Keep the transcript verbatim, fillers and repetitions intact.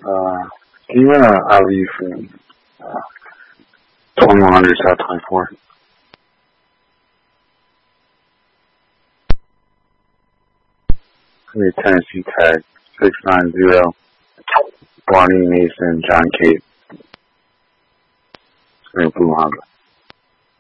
Uh, can you run an I O U from uh, twenty-one hundred South twenty-four? Give me a Tennessee tag, six nine zero, Barney Mason, John Cate. It's going to Blue Honda.